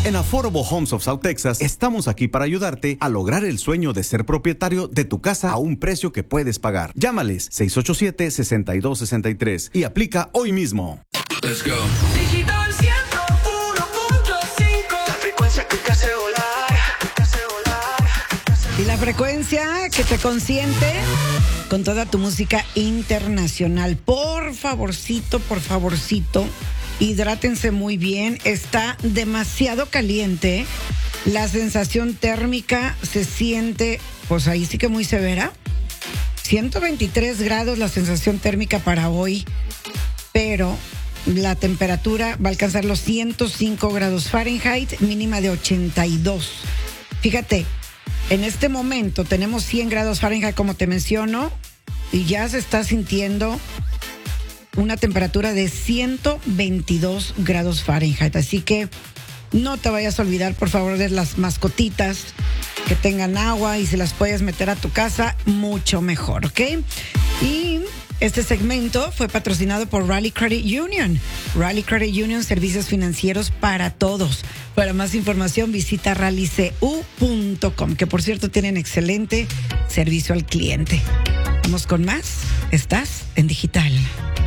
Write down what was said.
En Affordable Homes of South Texas estamos aquí para ayudarte a lograr el sueño de ser propietario de tu casa a un precio que puedes pagar. Llámales 687-6263 y aplica hoy mismo. Let's go. Digital 101.5. La frecuencia que te hace volar. Y la frecuencia que te consiente con toda tu música internacional. Por favorcito, hidrátense muy bien. Está demasiado caliente. La sensación térmica se siente, pues ahí sí que muy severa. 123 grados la sensación térmica para hoy, pero la temperatura va a alcanzar los 105 grados Fahrenheit, mínima de 82. Fíjate, en este momento tenemos 100 grados Fahrenheit, como te menciono, y ya se está sintiendo una temperatura de 122 grados Fahrenheit. Así que no te vayas a olvidar, por favor, de las mascotitas que tengan agua, y si las puedes meter a tu casa, mucho mejor, ¿ok? Y este segmento fue patrocinado por Raleigh Credit Union. Raleigh Credit Union, servicios financieros para todos. Para más información, visita rallycu.com, que por cierto tienen excelente servicio al cliente. Vamos con más. Estás en Digital.